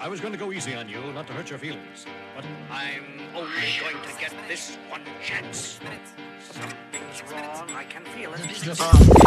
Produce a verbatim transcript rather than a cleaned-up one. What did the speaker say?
I was going to go easy on you, not to hurt your feelings. But I'm only going to get this one chance. Something's wrong. I can feel it. just...